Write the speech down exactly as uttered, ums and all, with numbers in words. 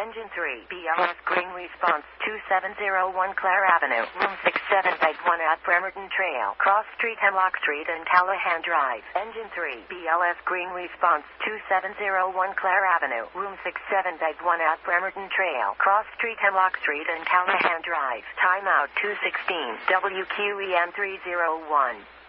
Engine three, B L S Green Response, two seven zero one Clare Avenue, Room six seven Bag one at Bremerton Trail, Cross Street, Hemlock Street and Callahan Drive. Engine three, B L S Green Response, two seven zero one Clare Avenue, Room six seven Bag one at Bremerton Trail, Cross Street, Hemlock Street and Callahan Drive. Timeout two sixteen, W Q E M three zero one.